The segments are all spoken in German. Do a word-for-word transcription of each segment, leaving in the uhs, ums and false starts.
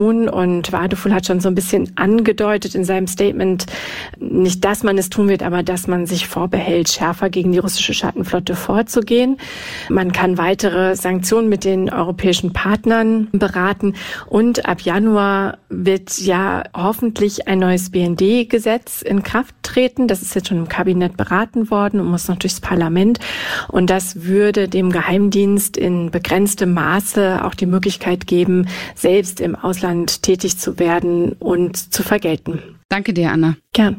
Und Wadefull hat schon so ein bisschen angedeutet in seinem Statement, nicht, dass man es tun wird, aber dass man sich vorbehält, schärfer gegen die russische Schattenflotte vorzugehen. Man kann weitere Sanktionen mit den europäischen Partnern beraten. Und ab Januar wird ja hoffentlich ein neues B N D-Gesetz in Kraft treten. Das ist jetzt schon im Kabinett beraten worden und muss noch durchs Parlament. Und das würde dem Geheimdienst in begrenztem Maße auch die Möglichkeit geben, selbst im Ausland tätig zu werden und zu vergelten. Danke dir, Anna. Gern.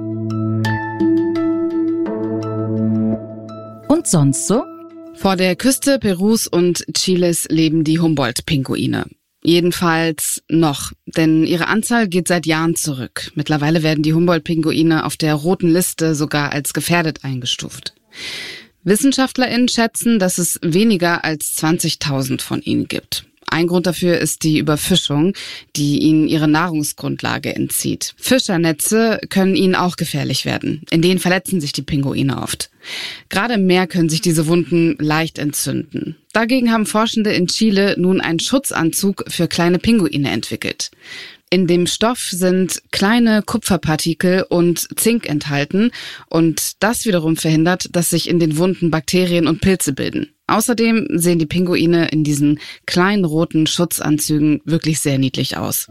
Und sonst so? Vor der Küste Perus und Chiles leben die Humboldt-Pinguine. Jedenfalls noch, denn ihre Anzahl geht seit Jahren zurück. Mittlerweile werden die Humboldt-Pinguine auf der roten Liste sogar als gefährdet eingestuft. WissenschaftlerInnen schätzen, dass es weniger als zwanzigtausend von ihnen gibt. Ein Grund dafür ist die Überfischung, die ihnen ihre Nahrungsgrundlage entzieht. Fischernetze können ihnen auch gefährlich werden. In denen verletzen sich die Pinguine oft. Gerade im Meer können sich diese Wunden leicht entzünden. Dagegen haben Forschende in Chile nun einen Schutzanzug für kleine Pinguine entwickelt. In dem Stoff sind kleine Kupferpartikel und Zink enthalten und das wiederum verhindert, dass sich in den Wunden Bakterien und Pilze bilden. Außerdem sehen die Pinguine in diesen kleinen roten Schutzanzügen wirklich sehr niedlich aus.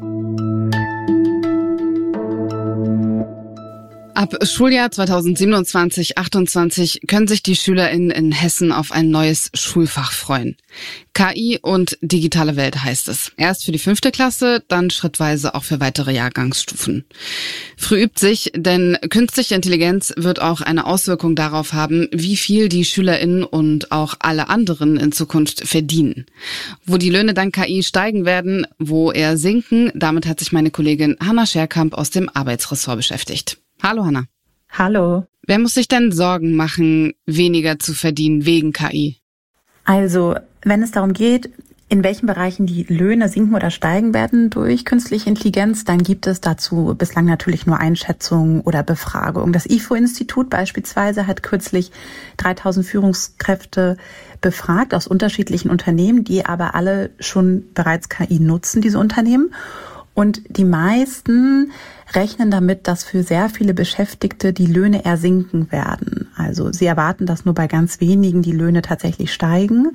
Ab Schuljahr zweitausendsiebenundzwanzig achtundzwanzig können sich die SchülerInnen in Hessen auf ein neues Schulfach freuen. K I und digitale Welt heißt es. Erst für die fünfte Klasse, dann schrittweise auch für weitere Jahrgangsstufen. Früh übt sich, denn künstliche Intelligenz wird auch eine Auswirkung darauf haben, wie viel die SchülerInnen und auch alle anderen in Zukunft verdienen. Wo die Löhne dank K I steigen werden, wo eher sinken, damit hat sich meine Kollegin Hanna Scherkamp aus dem Arbeitsressort beschäftigt. Hallo Hanna. Hallo. Wer muss sich denn Sorgen machen, weniger zu verdienen wegen K I? Also, wenn es darum geht, in welchen Bereichen die Löhne sinken oder steigen werden durch künstliche Intelligenz, dann gibt es dazu bislang natürlich nur Einschätzungen oder Befragungen. Das I F O-Institut beispielsweise hat kürzlich dreitausend Führungskräfte befragt aus unterschiedlichen Unternehmen, die aber alle schon bereits K I nutzen, diese Unternehmen. Und die meisten rechnen damit, dass für sehr viele Beschäftigte die Löhne eher sinken werden. Also sie erwarten, dass nur bei ganz wenigen die Löhne tatsächlich steigen.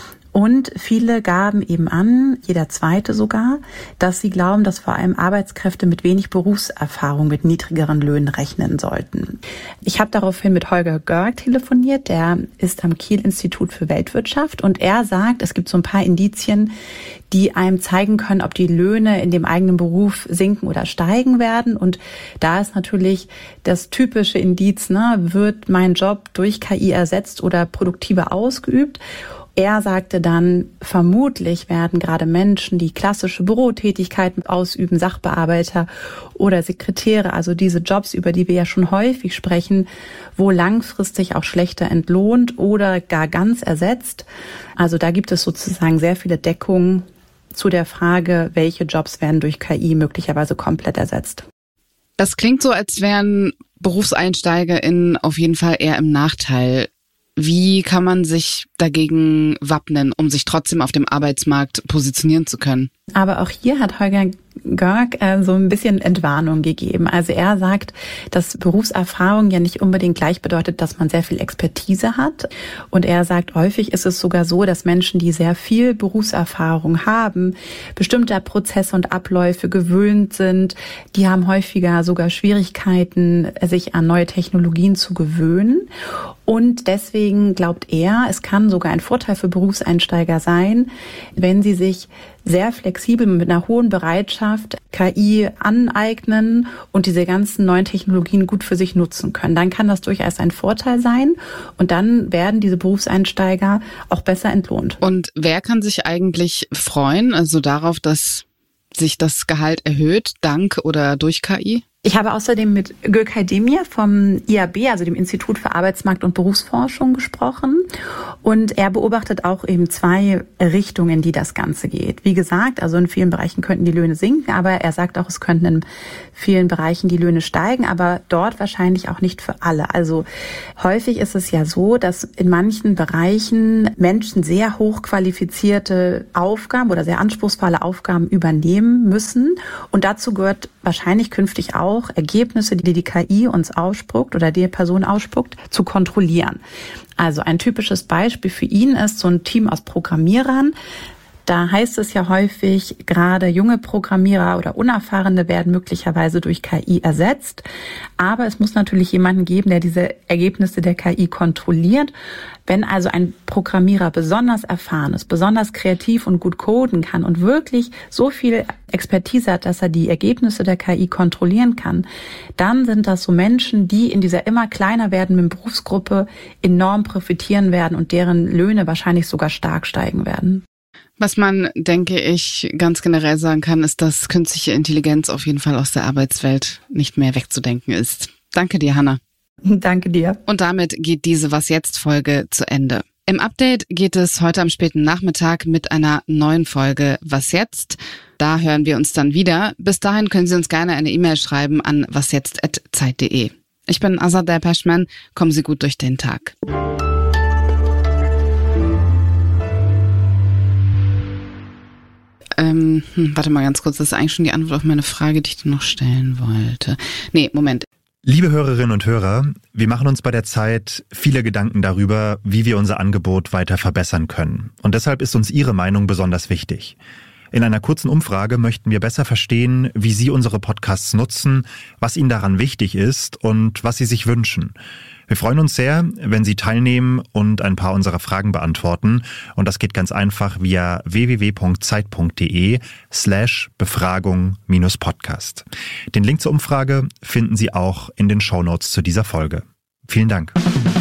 Und viele gaben eben an, jeder Zweite sogar, dass sie glauben, dass vor allem Arbeitskräfte mit wenig Berufserfahrung mit niedrigeren Löhnen rechnen sollten. Ich habe daraufhin mit Holger Görg telefoniert, der ist am Kiel-Institut für Weltwirtschaft und er sagt, es gibt so ein paar Indizien, die einem zeigen können, ob die Löhne in dem eigenen Beruf sinken oder steigen werden. Und da ist natürlich das typische Indiz, ne, wird mein Job durch K I ersetzt oder produktiver ausgeübt? Er sagte dann, vermutlich werden gerade Menschen, die klassische Bürotätigkeiten ausüben, Sachbearbeiter oder Sekretäre, also diese Jobs, über die wir ja schon häufig sprechen, wohl langfristig auch schlechter entlohnt oder gar ganz ersetzt. Also da gibt es sozusagen sehr viele Deckungen zu der Frage, welche Jobs werden durch K I möglicherweise komplett ersetzt. Das klingt so, als wären BerufseinsteigerInnen auf jeden Fall eher im Nachteil. Wie kann man sich dagegen wappnen, um sich trotzdem auf dem Arbeitsmarkt positionieren zu können? Aber auch hier hat Holger Görg äh, so ein bisschen Entwarnung gegeben. Also er sagt, dass Berufserfahrung ja nicht unbedingt gleich bedeutet, dass man sehr viel Expertise hat. Und er sagt, häufig ist es sogar so, dass Menschen, die sehr viel Berufserfahrung haben, bestimmte Prozesse und Abläufe gewöhnt sind, die haben häufiger sogar Schwierigkeiten, sich an neue Technologien zu gewöhnen. Und deswegen glaubt er, es kann sogar ein Vorteil für Berufseinsteiger sein, wenn sie sich sehr flexibel mit einer hohen Bereitschaft K I aneignen und diese ganzen neuen Technologien gut für sich nutzen können. Dann kann das durchaus ein Vorteil sein und dann werden diese Berufseinsteiger auch besser entlohnt. Und wer kann sich eigentlich freuen, also darauf, dass sich das Gehalt erhöht, dank oder durch K I? Ich habe außerdem mit Gökay Demir vom I A B, also dem Institut für Arbeitsmarkt- und Berufsforschung, gesprochen. Und er beobachtet auch eben zwei Richtungen, die das Ganze geht. Wie gesagt, also in vielen Bereichen könnten die Löhne sinken, aber er sagt auch, es könnten in vielen Bereichen die Löhne steigen, aber dort wahrscheinlich auch nicht für alle. Also häufig ist es ja so, dass in manchen Bereichen Menschen sehr hochqualifizierte Aufgaben oder sehr anspruchsvolle Aufgaben übernehmen müssen. Und dazu gehört wahrscheinlich künftig auch, Ergebnisse, die die K I uns ausspuckt oder die Person ausspuckt, zu kontrollieren. Also ein typisches Beispiel für ihn ist so ein Team aus Programmierern. Da heißt es ja häufig, gerade junge Programmierer oder Unerfahrene werden möglicherweise durch K I ersetzt. Aber es muss natürlich jemanden geben, der diese Ergebnisse der K I kontrolliert. Wenn also ein Programmierer besonders erfahren ist, besonders kreativ und gut coden kann und wirklich so viel Expertise hat, dass er die Ergebnisse der K I kontrollieren kann, dann sind das so Menschen, die in dieser immer kleiner werdenden Berufsgruppe enorm profitieren werden und deren Löhne wahrscheinlich sogar stark steigen werden. Was man, denke ich, ganz generell sagen kann, ist, dass künstliche Intelligenz auf jeden Fall aus der Arbeitswelt nicht mehr wegzudenken ist. Danke dir, Hanna. Danke dir. Und damit geht diese Was-Jetzt-Folge zu Ende. Im Update geht es heute am späten Nachmittag mit einer neuen Folge Was jetzt? Da hören wir uns dann wieder. Bis dahin können Sie uns gerne eine E-Mail schreiben an wasjetzt at zeit punkt de. Ich bin Azadeh Peschman. Kommen Sie gut durch den Tag. Ähm, hm, warte mal ganz kurz, das ist eigentlich schon die Antwort auf meine Frage, die ich dir noch stellen wollte. Nee, Moment. Liebe Hörerinnen und Hörer, wir machen uns bei der Zeit viele Gedanken darüber, wie wir unser Angebot weiter verbessern können. Und deshalb ist uns Ihre Meinung besonders wichtig. In einer kurzen Umfrage möchten wir besser verstehen, wie Sie unsere Podcasts nutzen, was Ihnen daran wichtig ist und was Sie sich wünschen. Wir freuen uns sehr, wenn Sie teilnehmen und ein paar unserer Fragen beantworten. Und das geht ganz einfach via www.zeit.de slash Befragung minus Podcast. Den Link zur Umfrage finden Sie auch in den Shownotes zu dieser Folge. Vielen Dank.